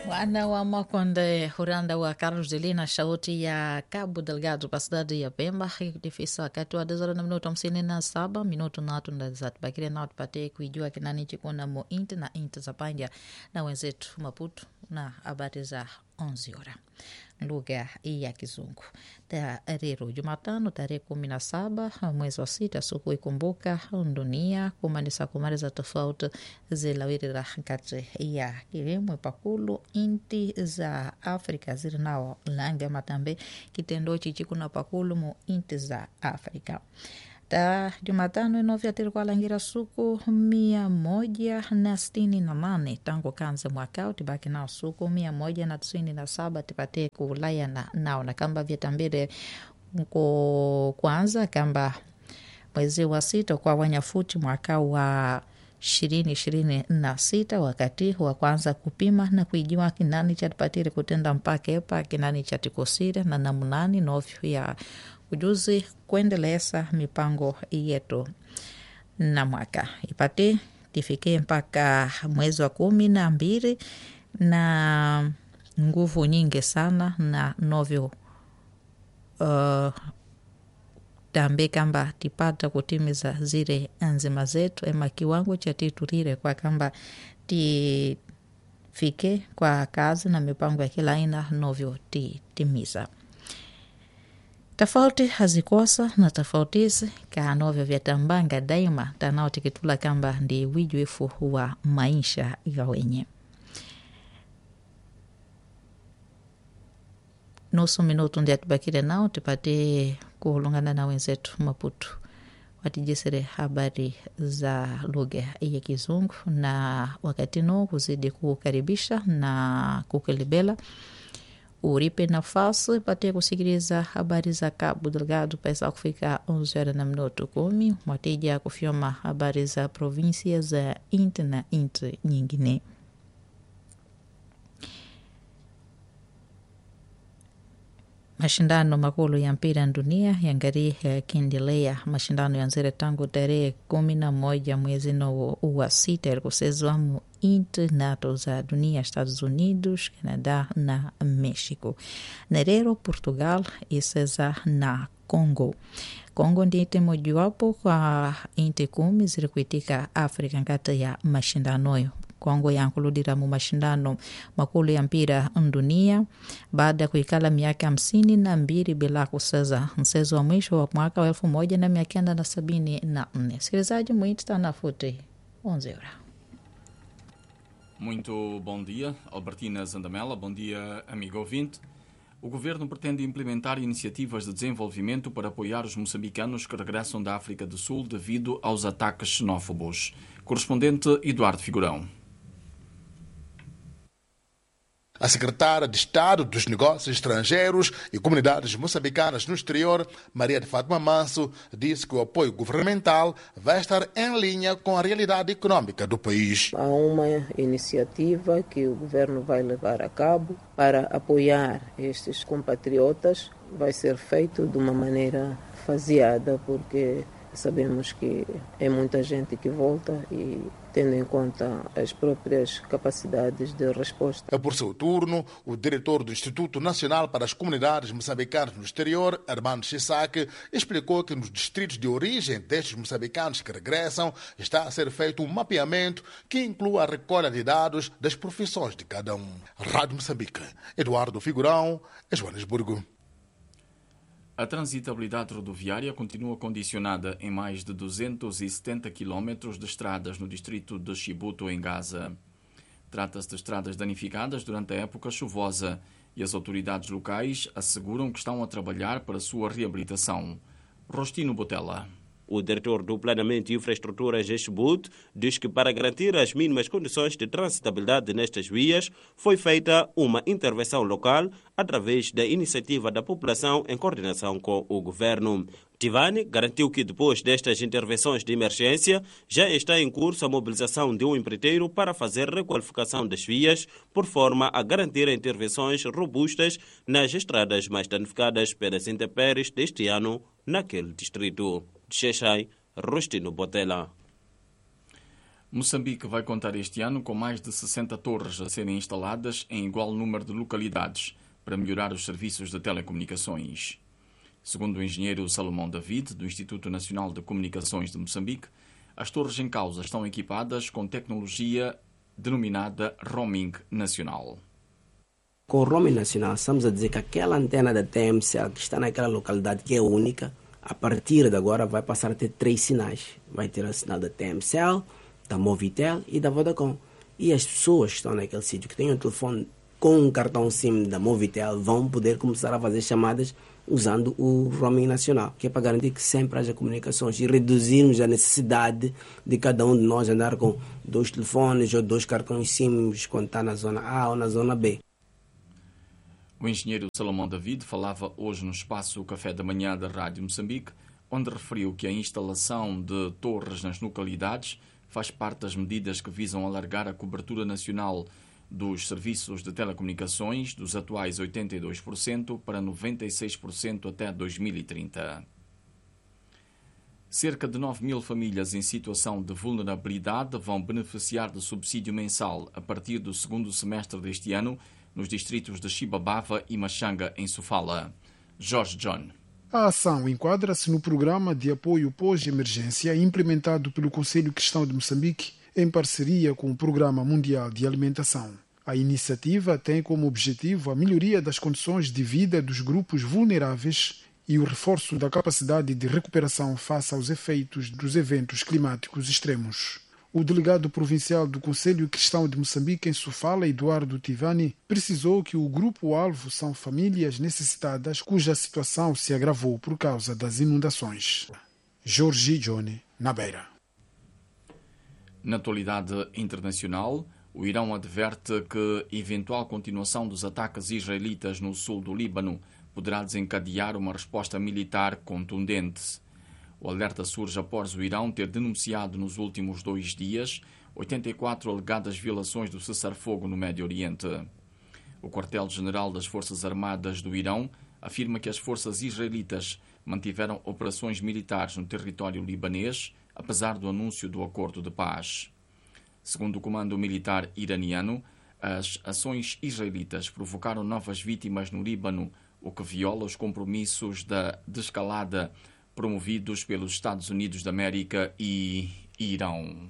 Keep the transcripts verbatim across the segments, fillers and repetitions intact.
Wana wa Makonde Huranda wa Carlos Delina, sauti ya Cabo Delgado pa cidade ya Pemba. Ikifisa wakati wa dezora na minuto hamsini na saba minuto na watu ndazati bakire nao tupate kuijua kinani chikuna mo inti na inti za panja na wenzetu Maputo na habari za onze hora lugha ya Kizungu. Tarehe Jumatano tarehe kumi na saba mwezi wa sita, siku ikumbuka dunia kumanisa kumaliza tofauti zilawirira kati ya kilimo pakulu inti za Afrika ziri nao lange matambe kitendo chichi kuna pakulu mu inti za Afrika. Ta Jumatano inovya tirikuwa langira suku mia moja na sitini na nane tangu kanze mwakao, tibaki nao suku mia moja na tisini na saba tipate kulaya na nao na kamba vietambire kwanza kamba mwezi wa sita kwa wanyafuti mwaka wa ishirini ishirini na sita, wakati wa kwanza kupima na kuijua kinani cha tipatire kutenda mpaka epa kinani cha tikosire na namunani novyo ya ujuzi kuendeleza mipango yetu na mwaka ipate tifike mpaka mwezi wa kumi na mbili na nguvu nyingi sana na novyo uh, tambe kamba tipata kutimiza zile nzima zetu ema kiwango cha titurire kwa kamba tifike kwa kazi na mipango ya kila aina novyo titimiza. Tofauti hazikosa na tofauti hizi kanovyo vya tambanga daima tanao tikitula kamba ndi wijuifu wa maisha ya wenye. Nusu minutu ndi atubakire nao tupate kuhulungana na wenzetu Maputo watijisire habari za lugha ya Kizungu, na wakati no kuzidi kukaribisha na kukelibela uripe nafasi pate kusikiliza habari za Cabo Delgado pesa kufika onze horas na minuto kumi, mwatija kufyoma habari za provinsia za inti na inti nyingine. Mashindano makulu ya mpira dunia yangari yakiendelea. Mashindano yanzire tangu tarehe kumi na moja mwezi no wa sita yalikusezwa mu inti nato za dunia, Estados Unidos, Canada na Mexico. Nerero Portugal iseza na Congo. Congo ndi ite mojawapo kwa inti kumi ziri kuitika Afrika nkati ya mashindano yo. Kongo yankuludira mu mashindano makulu ya mpira dunia baada ya kuikala miaka hamsini na mbili bila kuseza. Msezo wa mwisho wa mwaka wa elfu moja na mia kenda na sabini na nne. Sikilizaji mwita na futi onze hora. Muito bom dia, Albertina Zandamela. Bom dia, amigo ouvinte. O governo pretende implementar iniciativas de desenvolvimento para apoiar os moçambicanos que regressam da África do Sul devido aos ataques xenófobos. Correspondente Eduardo Figurão. A secretária de Estado dos Negócios Estrangeiros e Comunidades Moçambicanas no Exterior, Maria de Fátima Manso, disse que o apoio governamental vai estar em linha com a realidade econômica do país. Há uma iniciativa que o governo vai levar a cabo para apoiar estes compatriotas. Vai ser feito de uma maneira faseada, porque sabemos que é muita gente que volta e tendo em conta as próprias capacidades de resposta. Por seu turno, o diretor do Instituto Nacional para as Comunidades Moçambicanas no Exterior, Armando Chissac, explicou que nos distritos de origem destes moçambicanos que regressam está a ser feito um mapeamento que inclui a recolha de dados das profissões de cada um. Rádio Moçambique, Eduardo Figurão, Joanesburgo. A transitabilidade rodoviária continua condicionada em mais de duzentos e setenta quilómetros de estradas no distrito de Chibuto, em Gaza. Trata-se de estradas danificadas durante a época chuvosa e as autoridades locais asseguram que estão a trabalhar para a sua reabilitação. Rostino Botella. O diretor do Planeamento e Infraestruturas de Chibuto diz que para garantir as mínimas condições de transitabilidade nestas vias foi feita uma intervenção local através da iniciativa da população em coordenação com o governo. Tivani garantiu que depois destas intervenções de emergência já está em curso a mobilização de um empreiteiro para fazer requalificação das vias por forma a garantir intervenções robustas nas estradas mais danificadas pelas intempéries deste ano naquele distrito. De Xexai, Rostino Botella. Moçambique vai contar este ano com mais de sessenta torres a serem instaladas em igual número de localidades para melhorar os serviços de telecomunicações. Segundo o engenheiro Salomão David, do Instituto Nacional de Comunicações de Moçambique, as torres em causa estão equipadas com tecnologia denominada roaming nacional. Com o roaming nacional, estamos a dizer que aquela antena da T M C L que está naquela localidade, que é única, a partir de agora vai passar a ter três sinais. Vai ter o sinal da T M C L, da Movitel e da Vodacom. E as pessoas que estão naquele sítio, que têm um telefone com um cartão SIM da Movitel, vão poder começar a fazer chamadas usando o roaming nacional, que é para garantir que sempre haja comunicações e reduzirmos a necessidade de cada um de nós andar com dois telefones ou dois cartões SIM quando está na zona A ou na zona B. O engenheiro Salomão David falava hoje no espaço Café da Manhã da Rádio Moçambique, onde referiu que a instalação de torres nas localidades faz parte das medidas que visam alargar a cobertura nacional dos serviços de telecomunicações dos atuais oitenta e dois por cento para noventa e seis por cento até dois mil e trinta. Cerca de nove mil famílias em situação de vulnerabilidade vão beneficiar de subsídio mensal a partir do segundo semestre deste ano nos distritos de Chibabava e Machanga, em Sofala. Jorge John. A ação enquadra-se no programa de apoio pós-emergência implementado pelo Conselho Cristão de Moçambique em parceria com o Programa Mundial de Alimentação. A iniciativa tem como objetivo a melhoria das condições de vida dos grupos vulneráveis e o reforço da capacidade de recuperação face aos efeitos dos eventos climáticos extremos. O delegado provincial do Conselho Cristão de Moçambique em Sofala, Eduardo Tivani, precisou que o grupo-alvo são famílias necessitadas cuja situação se agravou por causa das inundações. Jorge Johnny, na Beira. Na atualidade internacional, o Irão adverte que eventual continuação dos ataques israelitas no sul do Líbano poderá desencadear uma resposta militar contundente. O alerta surge após o Irão ter denunciado nos últimos dois dias oitenta e quatro alegadas violações do cessar-fogo no Médio Oriente. O quartel-general das Forças Armadas do Irão afirma que as forças israelitas mantiveram operações militares no território libanês, apesar do anúncio do acordo de paz. Segundo o comando militar iraniano, as ações israelitas provocaram novas vítimas no Líbano, o que viola os compromissos da desescalada promovidos pelos Estados Unidos da América e Irão.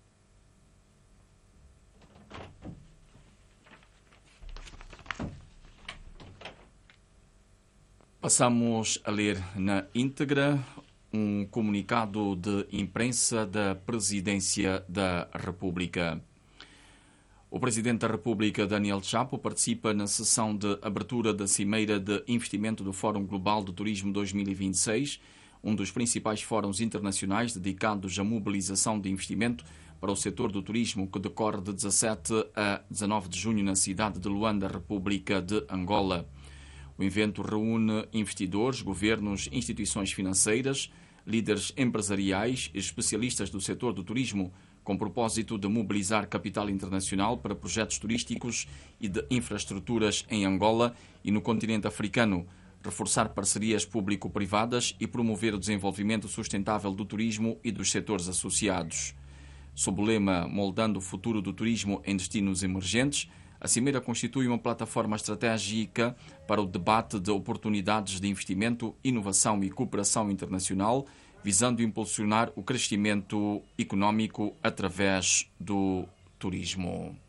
Passamos a ler na íntegra um comunicado de imprensa da Presidência da República. O Presidente da República, Daniel Chapo, participa na sessão de abertura da Cimeira de Investimento do Fórum Global do Turismo dois mil e vinte e seis, um dos principais fóruns internacionais dedicados à mobilização de investimento para o setor do turismo, que decorre de dezassete a dezanove de junho na cidade de Luanda, República de Angola. O evento reúne investidores, governos, instituições financeiras, líderes empresariais e especialistas do setor do turismo, com propósito de mobilizar capital internacional para projetos turísticos e de infraestruturas em Angola e no continente africano, reforçar parcerias público-privadas e promover o desenvolvimento sustentável do turismo e dos setores associados. Sob o lema Moldando o Futuro do Turismo em Destinos Emergentes, a Cimeira constitui uma plataforma estratégica para o debate de oportunidades de investimento, inovação e cooperação internacional, visando impulsionar o crescimento económico através do turismo.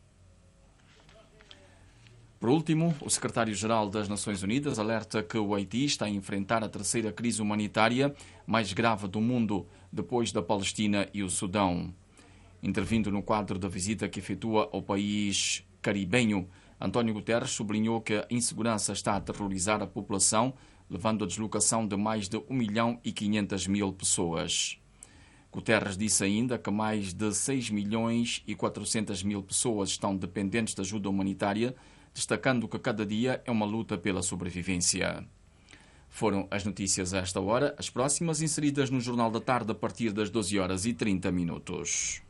Por último, o secretário-geral das Nações Unidas alerta que o Haiti está a enfrentar a terceira crise humanitária mais grave do mundo, depois da Palestina e o Sudão. Intervindo no quadro da visita que efetua ao país caribenho, António Guterres sublinhou que a insegurança está a aterrorizar a população, levando à deslocação de mais de um milhão e quinhentas mil pessoas. Guterres disse ainda que mais de seis milhões e quatrocentas mil pessoas estão dependentes de ajuda humanitária, destacando que cada dia é uma luta pela sobrevivência. Foram as notícias a esta hora, as próximas inseridas no Jornal da Tarde a partir das doze horas e trinta minutos.